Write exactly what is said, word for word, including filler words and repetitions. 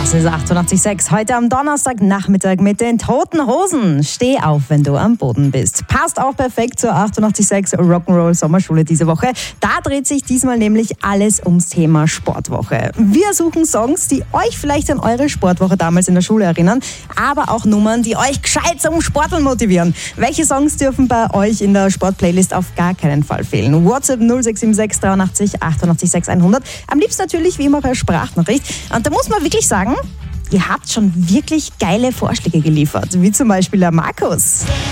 Das ist achtundachtzig Komma sechs. Heute am Donnerstagnachmittag mit den Toten Hosen. Steh auf, wenn du am Boden bist. Passt auch perfekt zur achtundachtzig Komma sechs Rock'n'Roll Sommerschule diese Woche. Da dreht sich diesmal nämlich alles ums Thema Sportwoche. Wir suchen Songs, die euch vielleicht an eure Sportwoche damals in der Schule erinnern, aber auch Nummern, die euch gescheit zum Sporteln motivieren. Welche Songs dürfen bei euch in der Sportplaylist auf gar keinen Fall fehlen? WhatsApp null sechs sieben sechs dreiundachtzig achtundachtzig sechs hundert. Am liebsten natürlich wie immer per Sprachnachricht. Und da muss man wirklich sagen, ihr habt schon wirklich geile Vorschläge geliefert, wie zum Beispiel der Markus.